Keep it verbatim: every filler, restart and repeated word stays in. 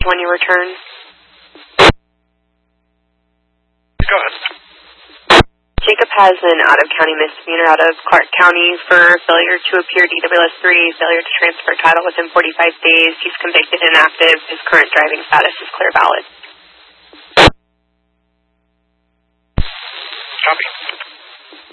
when you return. Go ahead. Jacob has an out-of-county misdemeanor out of Clark County for failure to appear D W S three, failure to transfer title within forty-five days. He's convicted and active. His current driving status is clear valid. Copy.